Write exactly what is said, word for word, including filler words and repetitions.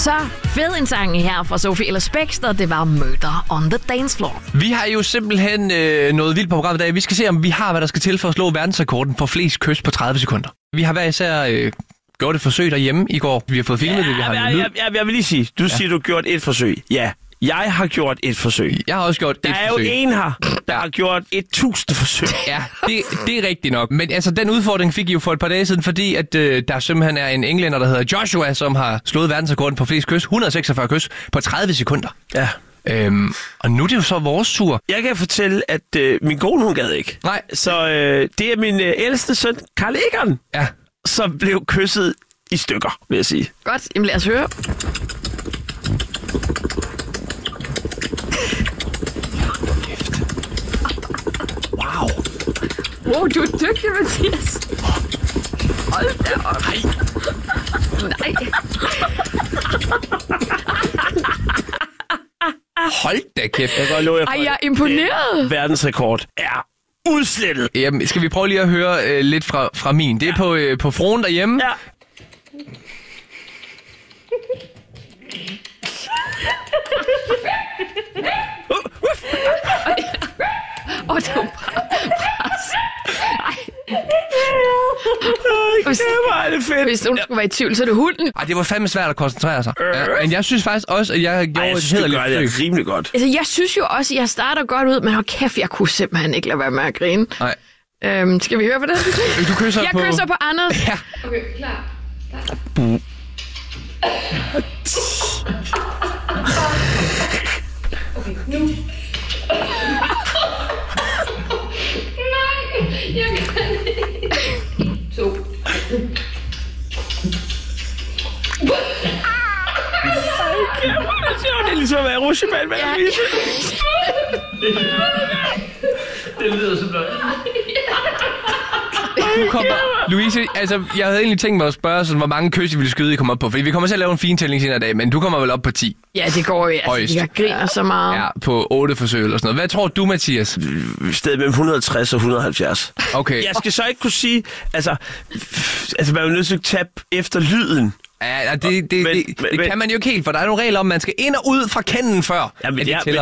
så fed en sang her fra Sophie Ellis Bextor. Det var Murder on the Dance Floor. Vi har jo simpelthen øh, noget vildt på programmet i dag. Vi skal se, om vi har, hvad der skal til for at slå verdensrekorden for flest kys på tredive sekunder. Vi har hver især øh, gjort et forsøg derhjemme i går. Vi har fået filmet ja, det, vi har jeg, jeg, jeg, jeg vil lige sige, du ja. siger, du har gjort et forsøg. Ja, jeg har gjort et forsøg. Jeg har også gjort der et forsøg. Der er jo en her, der ja. har gjort et tusind forsøg. Ja, det, det er rigtigt nok. Men altså, den udfordring fik I jo for et par dage siden, fordi at øh, der simpelthen er en englænder, der hedder Joshua, som har slået verdensrekorden på flest kys. et hundrede og seksogfyrre kys på tredive sekunder. Ja. Øhm, og nu er det jo så vores tur. Jeg kan fortælle, at øh, min kone, hun gad ikke. Nej. Så øh, det er min øh, ældste søn, Karl Egon, ja. som blev kysset i stykker, vil jeg sige. Godt, jamen lad os høre. Wow. Wow, du er dygtig, Mathias. Hold da op. Nej. Nej. Hold da kæft. Jeg kan love jer for, Ej, jeg er imponeret. Verdensrekord er udslettet. Jamen, skal vi prøve lige at høre øh, lidt fra, fra min? Det er ja. på, øh, på fruen derhjemme. Ja. Åh, det var pres. Ej. Hvis, er det fedt. Hvis nogen skulle være i tvivl, så er det hunden. Ej, det var fandme svært at koncentrere sig. Ja, men jeg synes faktisk også, at jeg gjorde Ej, jeg et synes, hederligt det gør forsøg. det rimelig godt. Altså, jeg synes jo også, at jeg starter godt ud, men hold kæft, jeg kunne simpelthen ikke lade være med at grine. Nej. Øhm, skal vi høre på det? Du kysser jeg på... kysser på Anders. Ja. Okay, klar. klar. Okay, nu. Nej, jeg kan ikke. To. Det er ligesom at være rutsjeband med ja. Det lyder som noget. Du kommer, Louise, altså, jeg havde egentlig tænkt mig at spørge, sådan, hvor mange kys I ville skyde, I kommer op på. Fordi vi kommer til at lave en fin tælling senere i dag, men du kommer vel op på ti? Ja, det går jo. Altså, jeg griner så meget. Ja, på otte forsøg eller sådan noget. Hvad tror du, Mathias? Stedet mellem et hundrede og tres og et hundrede og halvfjerds. Okay. Jeg skal så ikke kunne sige, altså, altså man er jo nødt til at tabe efter lyden. Ja, det, det, men, det, det, men, det kan man jo ikke helt, for der er nogle regler om, man skal ind og ud fra kenden før, ja, men at de ja, tæller.